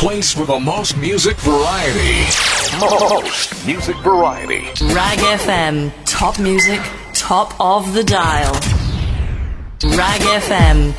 place for the most music variety. Most music variety. Rag FM. Top music, top of the dial. Rag FM.